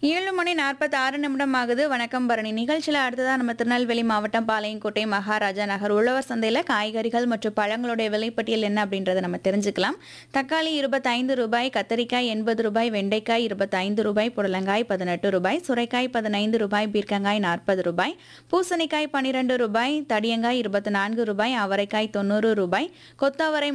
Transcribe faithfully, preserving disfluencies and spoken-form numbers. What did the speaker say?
ஏழு மணி நாற்பத்தி ஆறு நிமிடம் ஆகுது. வணக்கம் பரணி நிகழ்ச்சியில் அடுத்ததாக நம்ம திருநெல்வேலி மாவட்டம் பாளையங்கோட்டை மகாராஜா நகர் உழவர் சந்தையில் காய்கறிகள் மற்றும் பழங்களுடைய விலைப்பட்டியல் என்ன அப்படின்றத நம்ம தெரிஞ்சுக்கலாம். தக்காளி இருபத்தைந்து ரூபாய், கத்தரிக்காய் எண்பது ரூபாய், வெண்டைக்காய் இருபத்தைந்து ரூபாய், புடலங்காய் பதினெட்டு ரூபாய், சுரைக்காய் பதினைந்து ரூபாய், பீர்க்கங்காய் நாற்பது ரூபாய், பூசணிக்காய் பன்னிரண்டு ரூபாய், தடியங்காய் இருபத்தி நான்கு ரூபாய், அவரைக்காய் தொண்ணூறு ரூபாய், கொத்தவரை